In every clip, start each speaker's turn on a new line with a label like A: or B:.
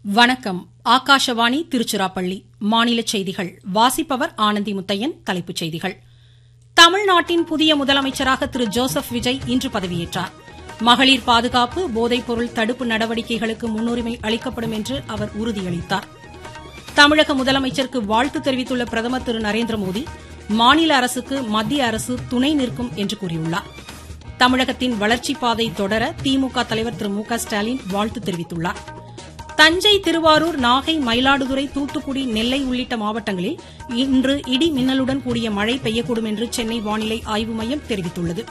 A: வணக்கம். ஆகாஷவாணி திருச்சிராப்பள்ளி. மாநில செய்திகள் வாசிப்பவர் ஆனந்தி முத்தையன். தலைப்புச் செய்திகள். தமிழ்நாட்டின் புதிய முதலமைச்சராக திரு ஜோசப் விஜய் இன்று பதவியேற்றார். மகளிர் பாதுகாப்பு, போதைப்பொருள் தடுப்பு நடவடிக்கைகளுக்கு முன்னுரிமை அளிக்கப்படும் என்று அவர் உறுதியளித்தார். தமிழக முதலமைச்சருக்கு வாழ்த்து தெரிவித்துள்ள பிரதமர் திரு நரேந்திரமோடி, மாநில அரசுக்கு மத்திய அரசு துணை நிற்கும் என்று கூறியுள்ளார். தமிழகத்தின் வளர்ச்சிப் பாதை தொடர திமுக தலைவர் திரு மு க ஸ்டாலின் வாழ்த்து தெரிவித்துள்ளார். தஞ்சை, திருவாரூர், நாகை, மயிலாடுதுறை, தூத்துக்குடி, நெல்லை உள்ளிட்ட மாவட்டங்களில் இன்று இடி மின்னலுடன் கூடிய மழை பெய்யக்கூடும் என்று சென்னை வானிலை ஆய்வு மையம் தெரிவித்துள்ளது.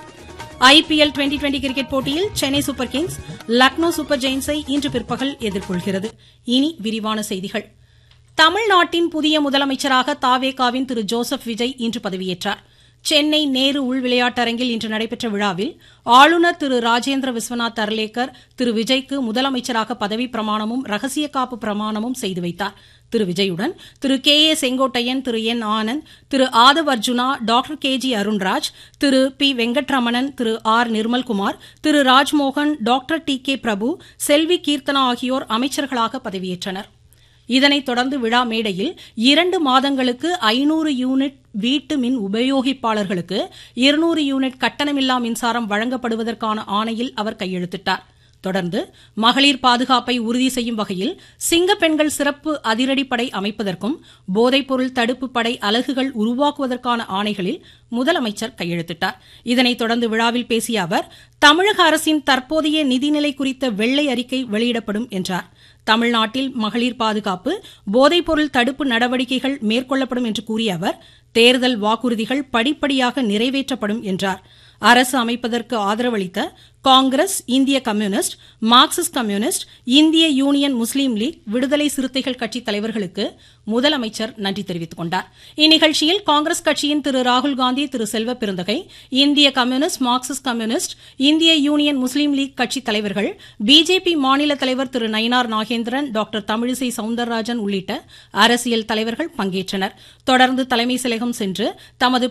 A: IPL டுவெண்டி கிரிக்கெட் போட்டியில் Chennai super Kings Lucknow super ஜெயின்ஸை இன்று பிற்பகல் எதிர்கொள்கிறது. இனி விரிவான செய்திகள். தமிழ்நாட்டின் புதிய முதலமைச்சராக தவேகாவின் திரு ஜோசப் விஜய் இன்று பதவியேற்றார். சென்னை நேரு உள் விளையாட்டரங்கில் இன்று நடைபெற்ற விழாவில் ஆளுநர் திரு ராஜேந்திர விஸ்வநாத் அர்லேக்கர் திரு விஜய்க்கு முதலமைச்சராக பதவிப் பிரமாணமும் ரகசிய காப்பு பிரமாணமும் செய்து வைத்தார். திரு விஜயுடன் திரு KA செங்கோட்டையன், திரு N ஆனந்த், திரு ஆதவ் அர்ஜுனா, டாக்டர் KG அருண்ராஜ், திரு P வெங்கட்ரமணன், திரு R நிர்மல்குமார், திரு ராஜ்மோகன், டாக்டர் TK பிரபு, செல்வி கீர்த்தனா ஆகியோர் அமைச்சர்களாக பதவியேற்றனர். இதனைத் தொடர்ந்து விழா மேடையில் 2 மாதங்களுக்கு 500 யூனிட் வீட்டு மின் உபயோகிப்பாளர்களுக்கு 200 யூனிட் கட்டணமில்லா மின்சாரம் வழங்கப்படுவதற்கான ஆணையில் அவர் கையெழுத்திட்டார். தொடர்ந்து மகளிர் பாதுகாப்பை உறுதி செய்யும் வகையில் சிங்கப்பெண்கள் சிறப்பு அதிரடிப்படை அமைப்பதற்கும் போதைப்பொருள் தடுப்பு படை அலகுகள் உருவாக்குவதற்கான ஆணைகளில் முதலமைச்சர் கையெழுத்திட்டார். இதனைத் தொடர்ந்து விழாவில் பேசிய அவர், தமிழக அரசின் தற்போதைய நிதிநிலை குறித்த வெள்ளை அறிக்கை வெளியிடப்படும் என்றார். தமிழ்நாட்டில் மகளிர் பாதுகாப்பு, போதைப்பொருள் தடுப்பு நடவடிக்கைகள் மேற்கொள்ளப்படும் என்று கூறிய அவர், தேர்தல் வாக்குறுதிகள் படிப்படியாக நிறைவேற்றப்படும் என்றார். அரசு அமைப்பதற்கு ஆதரவளித்த காங்கிரஸ், இந்திய கம்யூனிஸ்ட், மார்க்சிஸ்ட் கம்யூனிஸ்ட், இந்திய யூனியன் முஸ்லீம் லீக், விடுதலை சிறுத்தைகள் கட்சி தலைவர்களுக்கு முதலமைச்சர் நன்றி தெரிவித்துக் கொண்டார். இந்நிகழ்ச்சியில் காங்கிரஸ் கட்சியின் திரு ராகுல்காந்தி, திரு செல்வ பெருந்தகை, இந்திய கம்யூனிஸ்ட், மார்க்சிஸ்ட் கம்யூனிஸ்ட், இந்திய யூனியன் முஸ்லீம் லீக் கட்சி தலைவர்கள், BJP மாநில தலைவர் திரு நயினார் நாகேந்திரன், டாக்டர் தமிழிசை சவுந்தரராஜன் உள்ளிட்ட அரசியல் தலைவர்கள் பங்கேற்றனர். தொடர்ந்து தலைமை செயலகம் சென்று தமது